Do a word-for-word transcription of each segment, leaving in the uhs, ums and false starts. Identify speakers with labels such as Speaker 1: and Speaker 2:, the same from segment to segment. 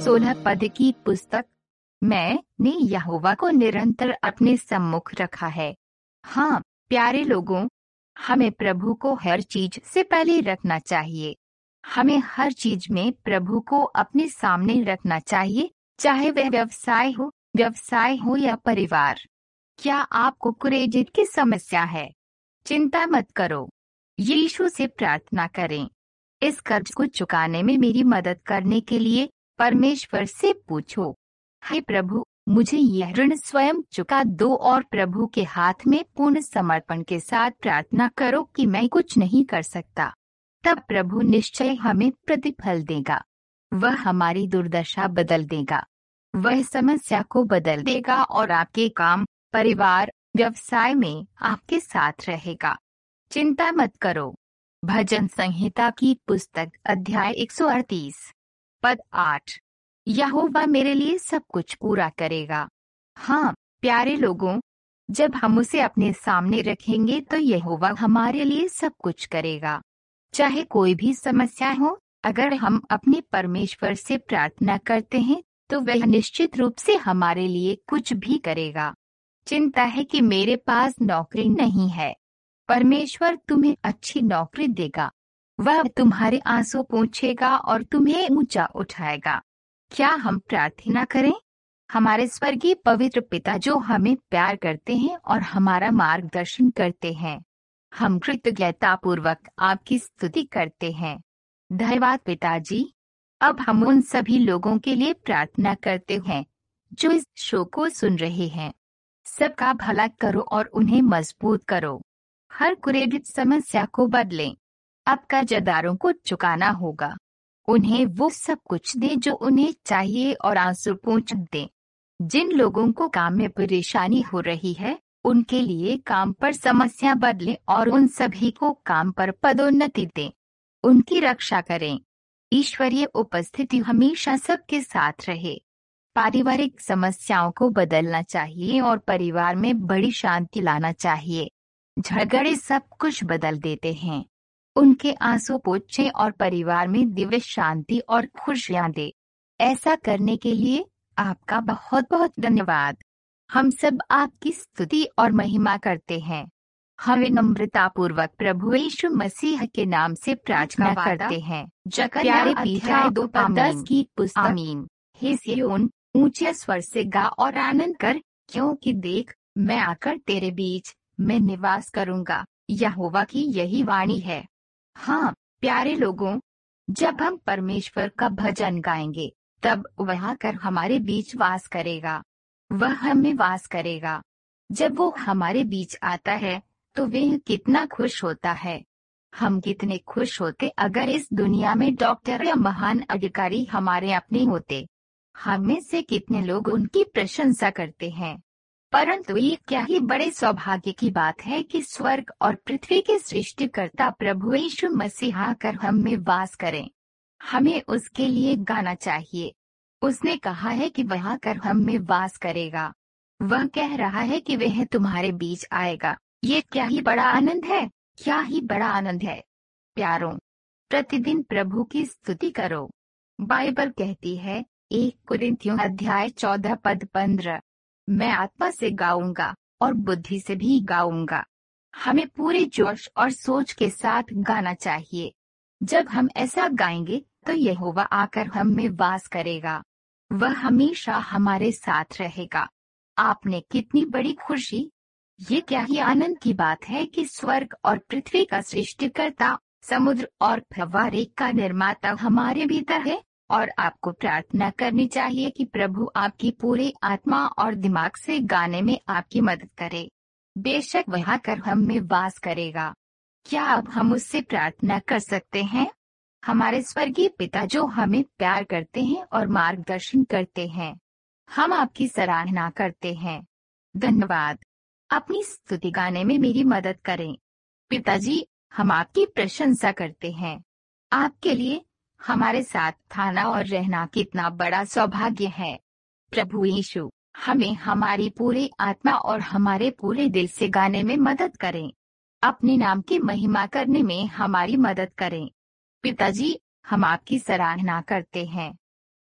Speaker 1: सोलह पद की पुस्तक। मैंने यहोवा को निरंतर अपने सम्मुख रखा है। हाँ प्यारे लोगों, हमें प्रभु को हर चीज से पहले रखना चाहिए। हमें हर चीज में प्रभु को अपने सामने रखना चाहिए, चाहे वह व्यवसाय हो व्यवसाय हो या परिवार। क्या आपको क्रेडिट की समस्या है? चिंता मत करो, यीशु से प्रार्थना करें। इस कर्ज को चुकाने में मेरी मदद करने के लिए परमेश्वर से पूछो, हे प्रभु, मुझे यह ऋण स्वयं चुका दो और प्रभु के हाथ में पूर्ण समर्पण के साथ प्रार्थना करो कि मैं कुछ नहीं कर सकता। तब प्रभु निश्चय हमें प्रतिफल देगा। वह हमारी दुर्दशा बदल देगा, वह समस्या को बदल देगा और आपके काम, परिवार, व्यवसाय में आपके साथ रहेगा। चिंता मत करो। भजन संहिता की पुस्तक अध्याय एक सौ अड़तीस पद आठ। यहोवा मेरे लिए सब कुछ पूरा करेगा। हाँ प्यारे लोगों, जब हम उसे अपने सामने रखेंगे तो यहोवा हमारे लिए सब कुछ करेगा। चाहे कोई भी समस्या हो, अगर हम अपने परमेश्वर से प्रार्थना करते हैं तो वह निश्चित रूप से हमारे लिए कुछ भी करेगा। चिंता है कि मेरे पास नौकरी नहीं है। परमेश्वर तुम्हें अच्छी नौकरी देगा। वह तुम्हारे आंसू पोंछेगा और तुम्हें ऊंचा उठाएगा। क्या हम प्रार्थना करें? हमारे स्वर्गीय पवित्र पिता जो हमें प्यार करते हैं और हमारा मार्गदर्शन करते हैं, हम कृतज्ञता पूर्वक आपकी स्तुति करते हैं। धन्यवाद पिताजी। अब हम उन सभी लोगों के लिए प्रार्थना करते हैं जो इस शो को सुन रहे हैं। सबका भला करो और उन्हें मजबूत करो। हर क्रेडिट समस्या को बदलें। अब कर्जदारों को चुकाना होगा। उन्हें वो सब कुछ दे जो उन्हें चाहिए और आंसू पोंछ दे। जिन लोगों को काम में परेशानी हो रही है, उनके लिए काम पर समस्या बदलें और उन सभी को काम पर पदोन्नति दें। उनकी रक्षा करें। ईश्वरीय उपस्थिति हमेशा सबके साथ रहे। पारिवारिक समस्याओं को बदलना चाहिए और परिवार में बड़ी शांति लाना चाहिए। झगड़े सब कुछ बदल देते हैं। उनके आंसू पोंछें और परिवार में दिव्य शांति और खुशियां दे। ऐसा करने के लिए आपका बहुत बहुत धन्यवाद। हम सब आपकी स्तुति और महिमा करते हैं। हमें नम्रतापूर्वक प्रभु यीशु मसीह के नाम से प्रार्थना करते हैं। प्यारे अध्याय दो पद दस की पुस्तक। आमीन। हे सिय्योन, ऊंचे स्वर से गा और आनंद कर, क्योंकि देख, मैं आकर तेरे बीच में निवास करूंगा। यहोवा की यही वाणी है। हाँ प्यारे लोगों, जब हम परमेश्वर का भजन गाएंगे तब वह आकर हमारे बीच वास करेगा। वह हमें वास करेगा। जब वो हमारे बीच आता है तो वह कितना खुश होता है। हम कितने खुश होते अगर इस दुनिया में डॉक्टर या महान अधिकारी हमारे अपने होते। हम में से कितने लोग उनकी प्रशंसा करते हैं। परंतु ये क्या ही बड़े सौभाग्य की बात है कि स्वर्ग और पृथ्वी के सृष्टिकर्ता प्रभु यीशु मसीह आकर हम में वास करें। हमें उसके लिए गाना चाहिए। उसने कहा है कि वह आकर हम में वास करेगा। वह कह रहा है कि वह तुम्हारे बीच आएगा। ये क्या ही बड़ा आनंद है, क्या ही बड़ा आनंद है। प्यारों, प्रतिदिन प्रभु की स्तुति करो। बाइबल कहती है, एक कुरिन्थियों अध्याय चौदह पद पंद्रह, मैं आत्मा से गाऊंगा और बुद्धि से भी गाऊंगा। हमें पूरे जोश और सोच के साथ गाना चाहिए। जब हम ऐसा गाएंगे तो यहोवा आकर हम में वास करेगा। वह हमेशा हमारे साथ रहेगा। आपने कितनी बड़ी खुशी, ये क्या ही आनंद की बात है कि स्वर्ग और पृथ्वी का सृष्टिकर्ता, समुद्र और फव्वारे का निर्माता हमारे भीतर है। और आपको प्रार्थना करनी चाहिए कि प्रभु आपकी पूरे आत्मा और दिमाग से गाने में आपकी मदद करे। बेशक वह आकर हम में वास करेगा। क्या अब हम उससे प्रार्थना कर सकते हैं? हमारे स्वर्गीय पिता जो हमें प्यार करते हैं और मार्गदर्शन करते हैं, हम आपकी सराहना करते हैं। धन्यवाद। अपनी स्तुति गाने में मेरी मदद करें। पिताजी, हम आपकी प्रशंसा करते हैं। आपके लिए हमारे साथ थाना और रहना कितना बड़ा सौभाग्य है। प्रभु यीशु, हमें हमारी पूरी आत्मा और हमारे पूरे दिल से गाने में मदद करें। अपने नाम की महिमा करने में हमारी मदद करें। पिताजी, हम आपकी सराहना करते हैं।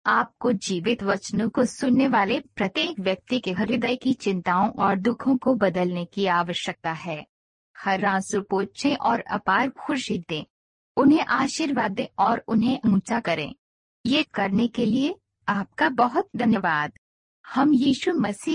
Speaker 1: आपको जीवित वचनों को सुनने वाले प्रत्येक व्यक्ति के हृदय की चिंताओं और दुखों को बदलने की आवश्यकता है। हर आंसू पोंछें और अपार खुशी दें। उन्हें आशीर्वाद दें और उन्हें ऊंचा करें। ये करने के लिए आपका बहुत धन्यवाद। हम यीशु मसीह